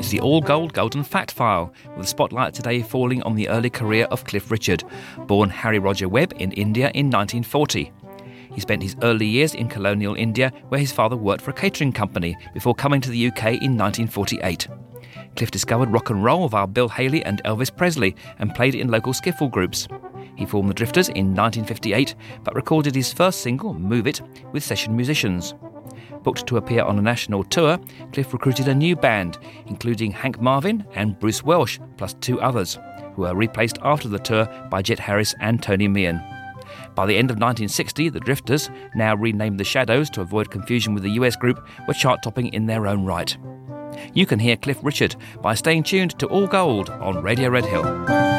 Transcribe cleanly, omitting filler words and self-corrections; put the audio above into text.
is the all-gold Golden Fact File, with the spotlight today falling on the early career of Cliff Richard, born Harry Roger Webb in India in 1940. He spent his early years in colonial India, where his father worked for a catering company before coming to the UK in 1948. Cliff discovered rock and roll via Bill Haley and Elvis Presley and played in local skiffle groups. He formed the Drifters in 1958, but recorded his first single, Move It, with session musicians. Booked to appear on a national tour, Cliff recruited a new band, including Hank Marvin and Bruce Welch, plus 2 others, who were replaced after the tour by Jet Harris and Tony Meehan. By the end of 1960, the Drifters, now renamed the Shadows to avoid confusion with the US group, were chart-topping in their own right. You can hear Cliff Richard by staying tuned to All Gold on Radio Red Hill.